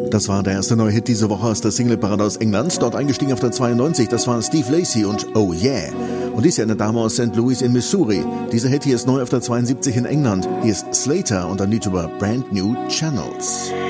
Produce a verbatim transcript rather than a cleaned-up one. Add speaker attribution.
Speaker 1: Das war der erste neue Hit diese Woche aus der Singleparade aus England. Dort eingestiegen auf der zweiundneunzig, das war Steve Lacy und Oh Yeah. Und dies ist ja eine Dame aus Saint Louis in Missouri. Dieser Hit hier ist neu auf der zweiundsiebzig in England. Hier ist Slater und ein Lied über Brand New Channels.